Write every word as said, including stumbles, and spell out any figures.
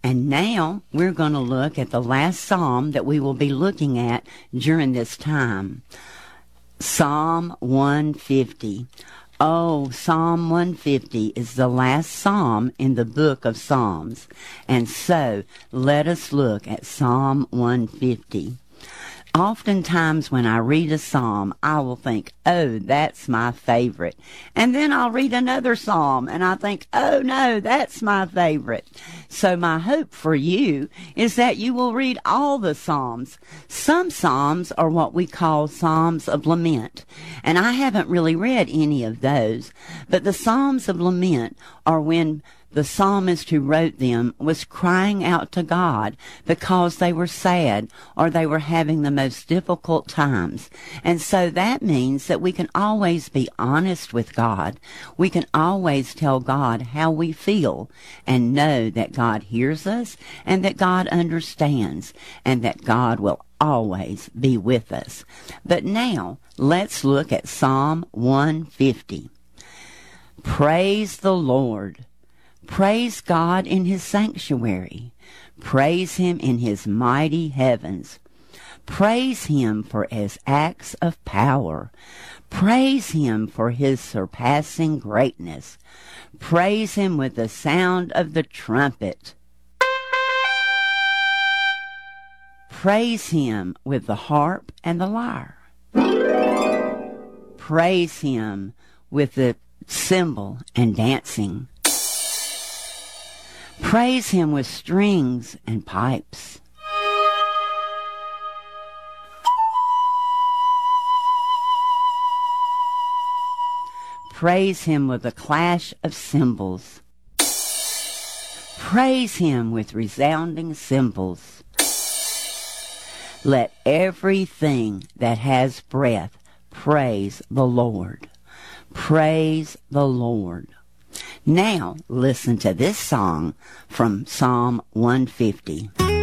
And now we're going to look at the last psalm that we will be looking at during this time. Psalm one fifty. Oh, Psalm one fifty is the last psalm in the book of Psalms. And so, let us look at Psalm one fifty. Oftentimes when I read a psalm, I will think, oh, that's my favorite. And then I'll read another psalm, and I think, oh, no, that's my favorite. So my hope for you is that you will read all the psalms. Some psalms are what we call psalms of lament, and I haven't really read any of those. But the psalms of lament are when the psalmist who wrote them was crying out to God because they were sad or they were having the most difficult times. And so that means that we can always be honest with God. We can always tell God how we feel and know that God hears us and that God understands and that God will always be with us. But now let's look at Psalm one fifty. Praise the Lord. Praise God in his sanctuary. Praise him in his mighty heavens. Praise him for his acts of power. Praise him for his surpassing greatness. Praise him with the sound of the trumpet. Praise him with the harp and the lyre. Praise him with the cymbal and dancing. Praise him with strings and pipes. Praise him with the clash of cymbals. Praise him with resounding cymbals. Let everything that has breath praise the Lord. Praise the Lord. Now, listen to this song from Psalm one fifty.